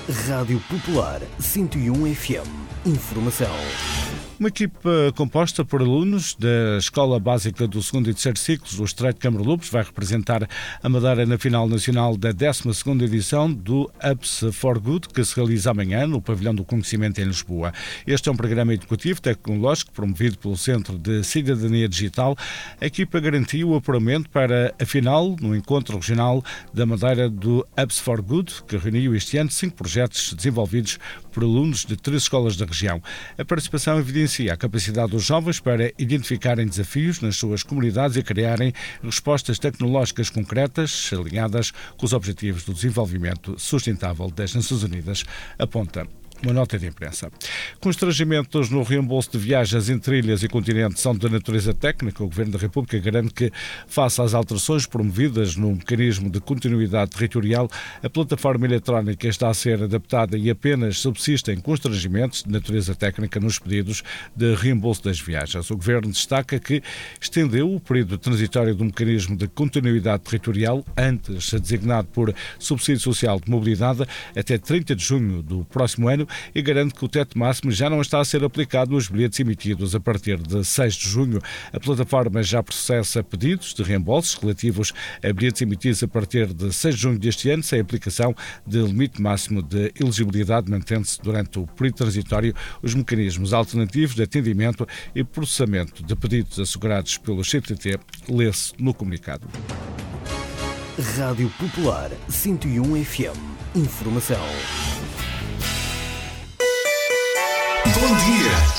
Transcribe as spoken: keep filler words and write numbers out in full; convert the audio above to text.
Rádio Popular cento e um F M. Informação. Uma equipa composta por alunos da Escola Básica do segundo e terceiro ciclos do Estreito de Câmara-Lobos vai representar a Madeira na final nacional da décima segunda edição do Apps for Good, que se realiza amanhã no Pavilhão do Conhecimento em Lisboa. Este é um programa educativo tecnológico promovido pelo Centro de Cidadania Digital. A equipa garantiu o apuramento para a final no encontro regional da Madeira do Apps for Good, que reuniu este ano cinco projetos desenvolvidos por alunos de três escolas da região. A participação evidencia a capacidade dos jovens para identificarem desafios nas suas comunidades e criarem respostas tecnológicas concretas alinhadas com os Objetivos do Desenvolvimento Sustentável das Nações Unidas, aponta uma nota de imprensa. Constrangimentos no reembolso de viagens entre ilhas e continentes são de natureza técnica. O Governo da República garante que, face às alterações promovidas no mecanismo de continuidade territorial, a plataforma eletrónica está a ser adaptada e apenas subsistem constrangimentos de natureza técnica nos pedidos de reembolso das viagens. O Governo destaca que estendeu o período transitório do mecanismo de continuidade territorial, antes designado por Subsídio Social de Mobilidade, até trinta de junho do próximo ano, e garante que o teto máximo já não está a ser aplicado nos bilhetes emitidos a partir de seis de junho. A plataforma já processa pedidos de reembolsos relativos a bilhetes emitidos a partir de seis de junho deste ano, sem aplicação de limite máximo de elegibilidade, mantendo-se durante o período transitório os mecanismos alternativos de atendimento e processamento de pedidos assegurados pelo C T T, lê-se no comunicado. Rádio Popular cento e um F M. Informação. Bom dia!